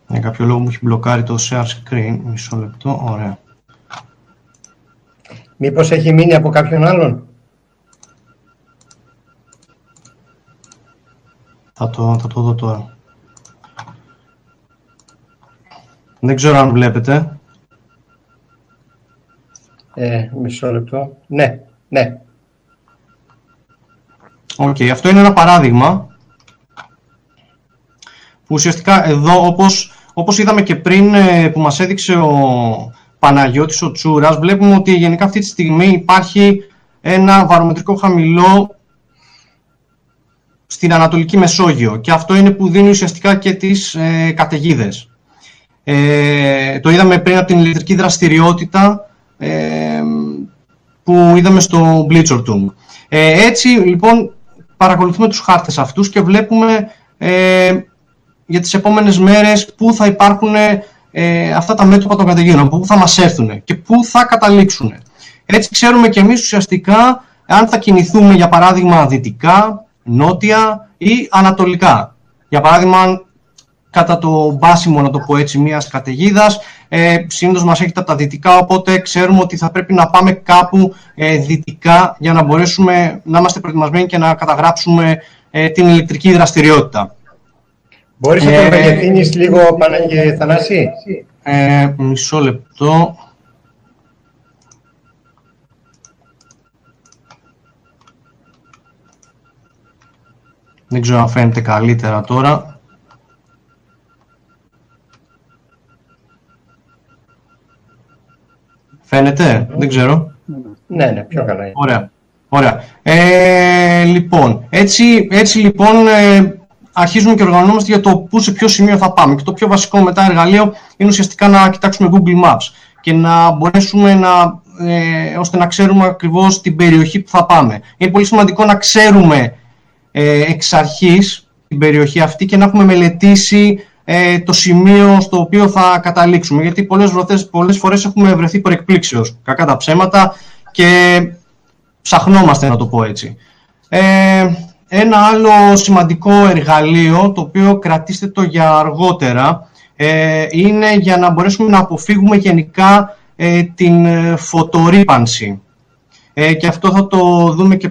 Για κάποιο λόγο μου έχει μπλοκάρει το share screen. Μισό λεπτό, ωραία. Μήπως έχει μείνει από κάποιον άλλον? Θα το δω τώρα. Δεν ξέρω αν βλέπετε. Μισό λεπτό. Ναι. Οκ, αυτό είναι ένα παράδειγμα που ουσιαστικά εδώ, όπως είδαμε και πριν που μας έδειξε ο Παναγιώτης ο Τσούρας, βλέπουμε ότι γενικά αυτή τη στιγμή υπάρχει ένα βαρομετρικό χαμηλό στην Ανατολική Μεσόγειο και αυτό είναι που δίνει ουσιαστικά και τις καταιγίδες. Το είδαμε πριν από την ηλεκτρική δραστηριότητα που είδαμε στο Blitzertum. Έτσι λοιπόν παρακολουθούμε τους χάρτες αυτούς και βλέπουμε για τις επόμενες μέρες πού θα υπάρχουν αυτά τα μέτωπα των καταιγίδων, πού θα μας έρθουν και πού θα καταλήξουν. Έτσι ξέρουμε και εμείς ουσιαστικά αν θα κινηθούμε για παράδειγμα δυτικά, νότια ή ανατολικά. Για παράδειγμα κατά το μπάσιμο, να το πω έτσι, μιας καταιγίδας, συνήθως μας έχετε από τα δυτικά, οπότε ξέρουμε ότι θα πρέπει να πάμε κάπου δυτικά για να μπορέσουμε να είμαστε προετοιμασμένοι και να καταγράψουμε την ηλεκτρική δραστηριότητα. Μπορείς να το μεγεθύνεις λίγο, Θανάση? Μισό λεπτό. Δεν ξέρω αν φαίνεται καλύτερα τώρα. Φαίνεται, δεν ξέρω. Ναι, πιο καλά. Ωραία. Λοιπόν, έτσι λοιπόν αρχίζουμε και οργανωνόμαστε για το πού, σε ποιο σημείο θα πάμε. Και το πιο βασικό μετά εργαλείο είναι ουσιαστικά να κοιτάξουμε Google Maps και να μπορέσουμε ώστε να ξέρουμε ακριβώς την περιοχή που θα πάμε. Είναι πολύ σημαντικό να ξέρουμε εξ αρχής την περιοχή αυτή και να έχουμε μελετήσει το σημείο στο οποίο θα καταλήξουμε. Γιατί πολλές φορές έχουμε βρεθεί προεκπλήξεως, κακά τα ψέματα, και ψαχνόμαστε, να το πω έτσι. Ένα άλλο σημαντικό εργαλείο, το οποίο κρατήστε το για αργότερα, είναι για να μπορέσουμε να αποφύγουμε γενικά την φωτορρύπανση. Και αυτό θα το δούμε και